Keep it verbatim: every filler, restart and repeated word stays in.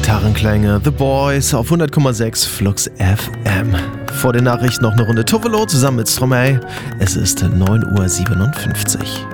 Gitarrenklänge, The Boys auf hundert Komma sechs Flux F M. Vor den Nachrichten noch eine Runde Tovolo zusammen mit Stromae. Es ist neun Uhr siebenundfünfzig.